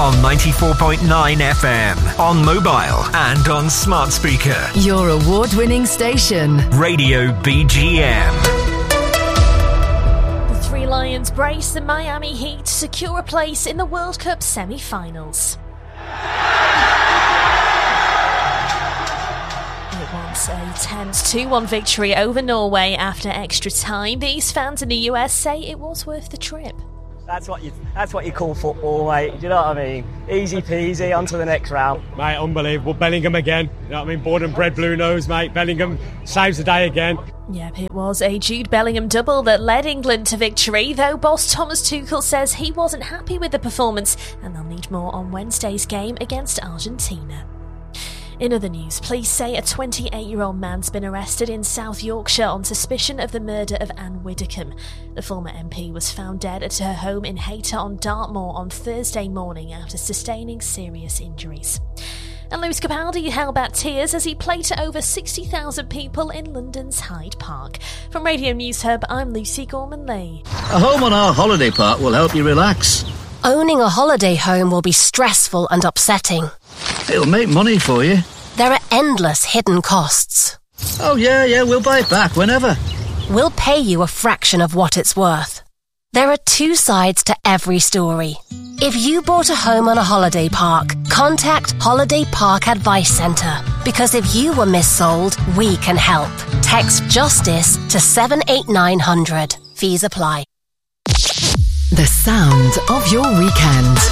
on 94.9 FM, on mobile and on smart speaker. Your award-winning station. Radio BGM. The Three Lions brace the Miami Heat to secure a place in the World Cup semi-finals. It was a tense 2-1 victory over Norway after extra time. These fans in the US say it was worth the trip. That's what you call football, mate. Do you know what I mean? Easy peasy, on to the next round. Mate, unbelievable. Bellingham again. You know what I mean? Born and bred blue nose, mate. Bellingham saves the day again. Yep, it was a Jude Bellingham double that led England to victory, though boss Thomas Tuchel says he wasn't happy with the performance and they'll need more on Wednesday's game against Argentina. In other news, police say a 28-year-old man's been arrested in South Yorkshire on suspicion of the murder of Anne Widdecombe. The former MP was found dead at her home in Hayter on Dartmoor on Thursday morning after sustaining serious injuries. And Lewis Capaldi held back tears as he played to over 60,000 people in London's Hyde Park. From Radio News Hub, I'm Lucy Gorman-Lee. A home on our holiday park will help you relax. Owning a holiday home will be stressful and upsetting. It'll make money for you. There are endless hidden costs. Oh, yeah, we'll buy it back whenever. We'll pay you a fraction of what it's worth. There are two sides to every story. If you bought a home on a holiday park, contact Holiday Park Advice Centre. Because if you were missold, we can help. Text JUSTICE to 78900. Fees apply. The sound of your weekend.